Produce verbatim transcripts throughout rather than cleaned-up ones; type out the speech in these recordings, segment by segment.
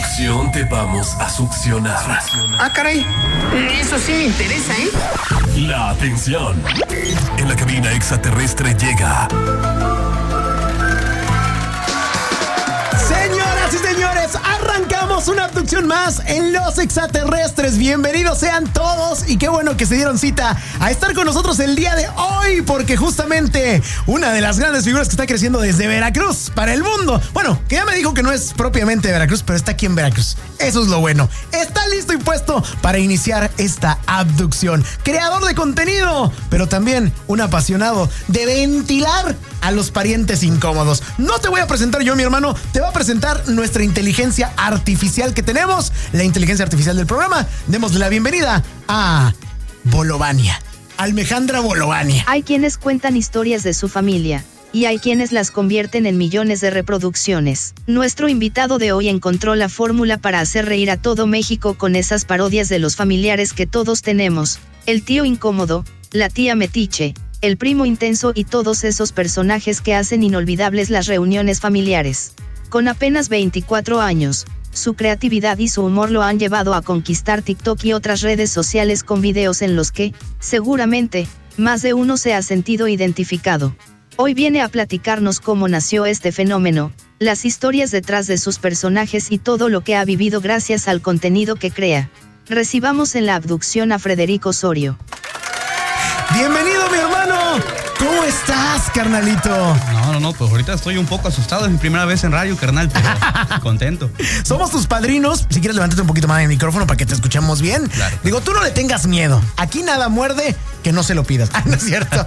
producción te vamos a succionar. Ah, caray. Eso sí me interesa, ¿eh? La atención. En la cabina extraterrestre llega. Señoras y señores, arrancamos una abducción más en Los Extraterrestres. Bienvenidos sean todos y qué bueno que se dieron cita a estar con nosotros el día de hoy, porque justamente una de las grandes figuras que está creciendo desde Veracruz para el mundo, bueno, que ya me dijo que no es propiamente de Veracruz, pero está aquí en Veracruz. Eso es lo bueno. Está listo y puesto para iniciar esta abducción. Creador de contenido, pero también un apasionado de ventilar a los parientes incómodos. No te voy a presentar yo, mi hermano, te va a presentar nuestra inteligencia artificial que tenemos, la inteligencia artificial del programa. Démosle la bienvenida a Bolovania, Almejandra Bolovania. Hay quienes cuentan historias de su familia, y hay quienes las convierten en millones de reproducciones. Nuestro invitado de hoy encontró la fórmula para hacer reír a todo México con esas parodias de los familiares que todos tenemos: el tío incómodo, la tía metiche, el primo intenso y todos esos personajes que hacen inolvidables las reuniones familiares. Con apenas veinticuatro años, su creatividad y su humor lo han llevado a conquistar TikTok y otras redes sociales con videos en los que, seguramente, más de uno se ha sentido identificado. Hoy viene a platicarnos cómo nació este fenómeno, las historias detrás de sus personajes y todo lo que ha vivido gracias al contenido que crea. Recibamos en la abducción a Frederico Osorio. Bienvenido, mi hermano. ¿Cómo estás, carnalito? No, no, no, pues ahorita estoy un poco asustado. Es mi primera vez en radio, carnal, pero contento. Somos tus padrinos. Si quieres, levántate un poquito más el micrófono para que te escuchemos bien. Claro. Digo, tú no le tengas miedo. Aquí nada muerde que no se lo pidas. Ah, no es cierto.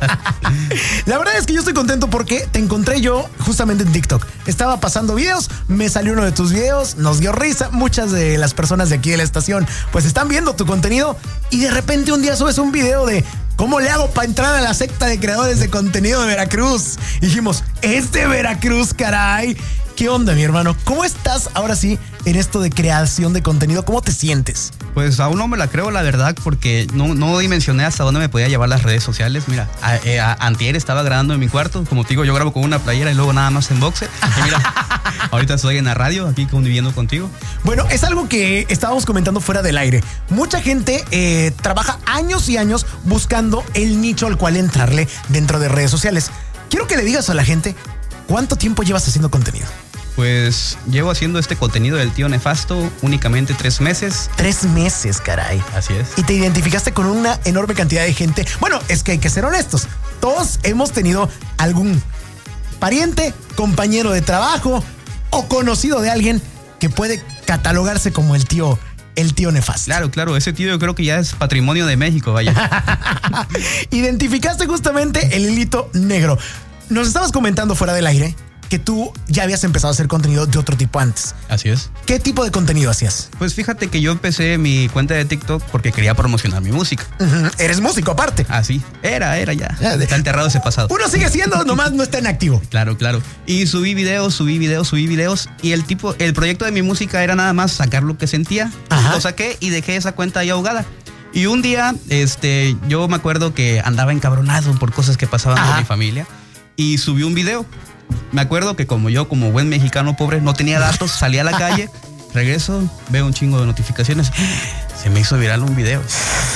La verdad es que yo estoy contento porque te encontré yo justamente en TikTok. Estaba pasando videos, me salió uno de tus videos, nos dio risa. Muchas de las personas de aquí de la estación pues están viendo tu contenido y de repente un día subes un video de ¿cómo le hago para entrar a la secta de creadores de contenido de Veracruz? Y dijimos, es de Veracruz, caray. ¿Qué onda, mi hermano? ¿Cómo estás ahora sí en esto de creación de contenido? ¿Cómo te sientes? Pues aún no me la creo, la verdad, porque no, no dimensioné hasta dónde me podía llevar las redes sociales. Mira, a, eh, a, antier estaba grabando en mi cuarto. Como te digo, yo grabo con una playera y luego nada más en boxer. Y mira, ahorita estoy en la radio, aquí conviviendo contigo. Bueno, es algo que estábamos comentando fuera del aire. Mucha gente eh, trabaja años y años buscando el nicho al cual entrarle dentro de redes sociales. Quiero que le digas a la gente, ¿cuánto tiempo llevas haciendo contenido? Pues llevo haciendo este contenido del tío nefasto únicamente tres meses. Tres meses, caray. Así es. Y te identificaste con una enorme cantidad de gente. Bueno, es que hay que ser honestos. Todos hemos tenido algún pariente, compañero de trabajo o conocido de alguien que puede catalogarse como el tío, el tío nefasto. Claro, claro. Ese tío yo creo que ya es patrimonio de México, vaya. Identificaste justamente el hilito negro. Nos estabas comentando fuera del aire que tú ya habías empezado a hacer contenido de otro tipo antes. Así es. ¿Qué tipo de contenido hacías? Pues fíjate que yo empecé mi cuenta de TikTok porque quería promocionar mi música. Uh-huh. Eres músico aparte. Así. Era, era ya. Está enterrado ese pasado. Uno sigue siendo, nomás no está en activo. Claro, claro. Y subí videos, subí videos, subí videos. Y el tipo, el proyecto de mi música era nada más sacar lo que sentía. Ajá. Lo saqué y dejé esa cuenta ahí ahogada. Y un día, este, yo me acuerdo que andaba encabronado por cosas que pasaban con mi familia. Y subí un video. Me acuerdo que como yo, como buen mexicano pobre, no tenía datos, salí a la calle, regreso, veo un chingo de notificaciones. Se me hizo viral un video.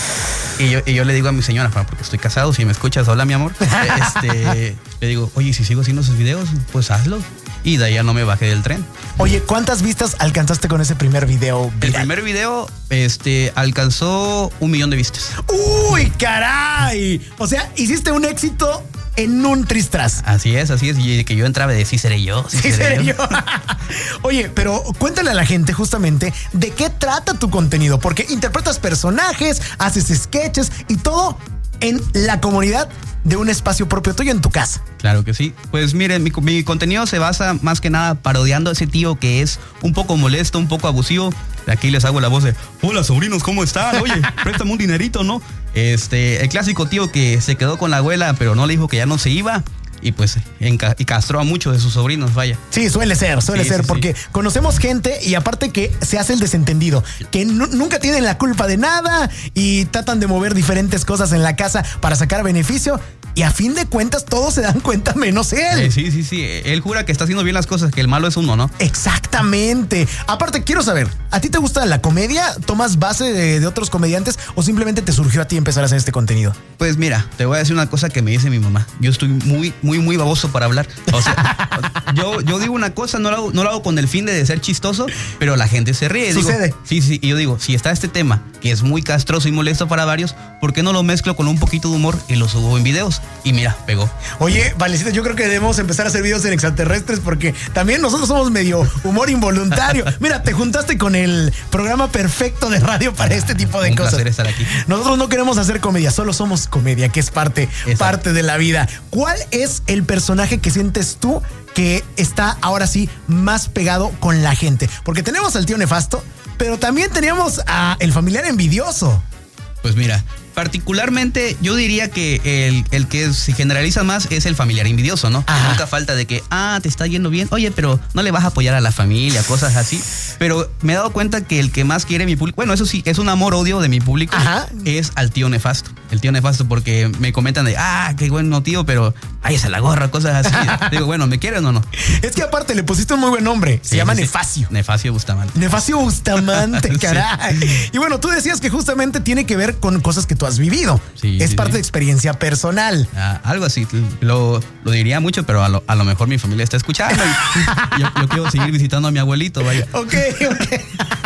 Y yo, y yo le digo a mi señora, porque estoy casado, si me escuchas, hola mi amor. Este, le digo, oye, si sigo haciendo esos videos, pues hazlo. Y de ahí ya no me bajé del tren. Oye, ¿cuántas vistas alcanzaste con ese primer video viral? El primer video este, alcanzó un millón de vistas. ¡Uy, caray! O sea, hiciste un éxito en un tristras. Así es, así es. Y que yo entraba de sí seré yo. Sí, sí seré, seré yo. yo. Oye, pero cuéntale a la gente justamente de qué trata tu contenido, porque interpretas personajes, haces sketches y todo en la comunidad de un espacio propio tuyo en tu casa. Claro que sí. Pues miren, mi, mi contenido se basa más que nada parodiando a ese tío que es un poco molesto, un poco abusivo. De aquí les hago la voz de, hola sobrinos, ¿cómo están? Oye, préstame un dinerito, ¿no? Este, el clásico tío que se quedó con la abuela, pero no le dijo que ya no se iba. Y pues enca- y castró a muchos de sus sobrinos, vaya. Sí, suele ser, suele sí, ser, sí, porque sí. Conocemos gente y aparte que se hace el desentendido, que n- nunca tienen la culpa de nada y tratan de mover diferentes cosas en la casa para sacar beneficio y a fin de cuentas todos se dan cuenta menos él. Eh, sí, sí, sí. Él jura que está haciendo bien las cosas, que el malo es uno, ¿no? Exactamente. Aparte, quiero saber, ¿a ti te gusta la comedia? ¿Tomas base de, de otros comediantes o simplemente te surgió a ti empezar a hacer este contenido? Pues mira, te voy a decir una cosa que me dice mi mamá. Yo estoy muy, muy, muy baboso para hablar. O sea, yo, yo digo una cosa, no lo, hago, no lo hago con el fin de ser chistoso, pero la gente se ríe. Sucede. Digo, sí, sí. Y yo digo, si está este tema que es muy castroso y molesto para varios, ¿por qué no lo mezclo con un poquito de humor y lo subo en videos? Y mira, pegó. Oye, Valecita, yo creo que debemos empezar a hacer videos en extraterrestres porque también nosotros somos medio humor involuntario. Mira, te juntaste con el programa perfecto de radio para este tipo de un cosas. Un placer estar aquí. Nosotros no queremos hacer comedia, solo somos comedia, que es parte, parte de la vida. ¿Cuál es el personaje que sientes tú que está ahora sí más pegado con la gente? Porque tenemos al tío nefasto, pero también teníamos a el familiar envidioso. Pues mira, particularmente yo diría que el, el que se generaliza más es el familiar envidioso, ¿no? Ajá. Nunca falta de que, ah, te está yendo bien, oye, pero no le vas a apoyar a la familia, cosas así. Pero me he dado cuenta que el que más quiere mi público, bueno, eso sí, es un amor-odio de mi público, ajá, es al tío nefasto. El tío nefasto, porque me comentan de, ah, qué bueno tío, pero váyase la gorra, cosas así. Digo, bueno, ¿me quieren o no? Es que aparte le pusiste un muy buen nombre, se sí, llama sí, Nefacio. Nefacio Bustamante. Nefacio Bustamante, caray. Sí. Y bueno, tú decías que justamente tiene que ver con cosas que tú has vivido. Sí, es sí, parte sí. de experiencia personal. Ah, algo así, lo, lo diría mucho, pero a lo, a lo mejor mi familia está escuchando y yo, yo quiero seguir visitando a mi abuelito, vaya. Ok, ok.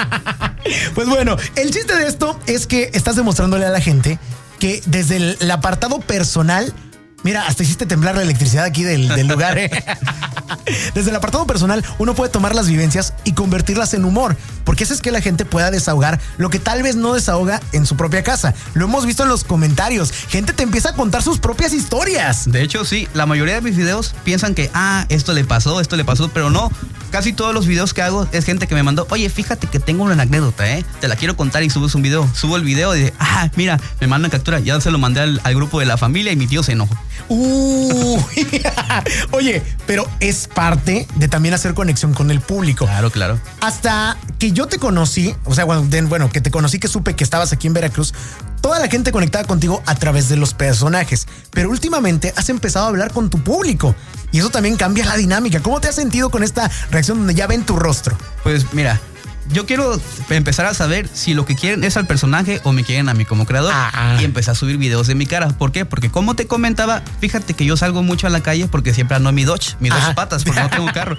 Pues bueno, el chiste de esto es que estás demostrándole a la gente que desde el, el apartado personal, mira, hasta hiciste temblar la electricidad aquí del, del lugar, ¿eh? Desde el apartado personal, uno puede tomar las vivencias y convertirlas en humor, porque eso es que la gente pueda desahogar lo que tal vez no desahoga en su propia casa. Lo hemos visto en los comentarios. Gente te empieza a contar sus propias historias. De hecho, sí, la mayoría de mis videos piensan que, ah, esto le pasó, esto le pasó, pero no. Casi todos los videos que hago es gente que me mandó, oye, fíjate que tengo una anécdota, ¿eh? Te la quiero contar y subes un video. Subo el video y de, ah, mira, me mandan captura. Ya se lo mandé al, al grupo de la familia y mi tío se enojó. Uh, oye, pero es parte de también hacer conexión con el público. Claro, claro. Hasta que yo te conocí, o sea, bueno, de, bueno, que te conocí, que supe que estabas aquí en Veracruz, toda la gente conectada contigo a través de los personajes. Pero últimamente has empezado a hablar con tu público y eso también cambia la dinámica. ¿Cómo te has sentido con esta reacción donde ya ven tu rostro? Pues mira, yo quiero empezar a saber si lo que quieren es al personaje o me quieren a mí como creador. Ah, y empecé a subir videos de mi cara. ¿Por qué? Porque como te comentaba, fíjate que yo salgo mucho a la calle porque siempre ando en mi Dodge, mis dos patas, porque no tengo carro.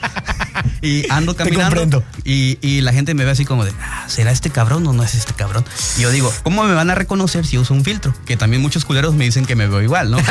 Y ando caminando y, y la gente me ve así como de, ah, ¿será este cabrón o no es este cabrón? Y yo digo, ¿cómo me van a reconocer si uso un filtro? Que también muchos culeros me dicen que me veo igual, ¿no?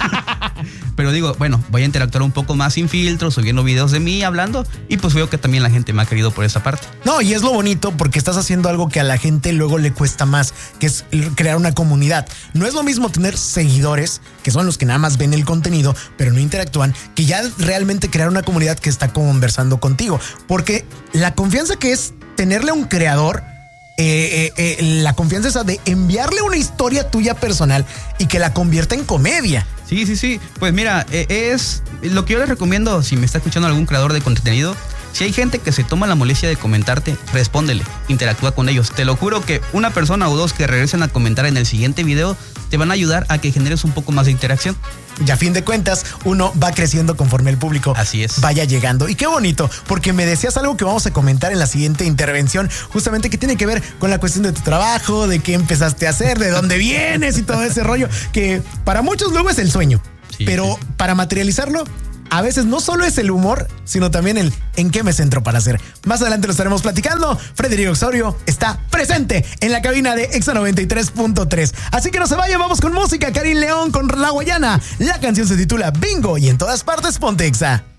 Pero digo, bueno, voy a interactuar un poco más sin filtro, subiendo videos de mí, hablando, y pues veo que también la gente me ha querido por esa parte. No, y es lo bonito porque estás haciendo algo que a la gente luego le cuesta más, que es crear una comunidad. No es lo mismo tener seguidores, que son los que nada más ven el contenido, pero no interactúan, que ya realmente crear una comunidad que está conversando contigo. Porque la confianza que es tenerle a un creador, Eh, eh, eh, la confianza esa de enviarle una historia tuya personal y que la convierta en comedia. Sí, sí, sí. Pues mira, eh, es lo que yo les recomiendo si me está escuchando algún creador de contenido. Si hay gente que se toma la molestia de comentarte, respóndele, interactúa con ellos. Te lo juro que una persona o dos que regresen a comentar en el siguiente video te van a ayudar a que generes un poco más de interacción. Y a fin de cuentas, uno va creciendo conforme el público Así es. vaya llegando. Y qué bonito, porque me decías algo que vamos a comentar en la siguiente intervención, justamente que tiene que ver con la cuestión de tu trabajo, de qué empezaste a hacer, de dónde vienes y todo ese rollo, que para muchos luego es el sueño. Sí, pero sí. Para materializarlo, a veces no solo es el humor, sino también el en qué me centro para hacer. Más adelante lo estaremos platicando. Frederico Osorio está presente en la cabina de Exa noventa y tres punto tres. Así que no se vayan, vamos con música. Karim León con La Guayana. La canción se titula Bingo y en todas partes ponte Exa.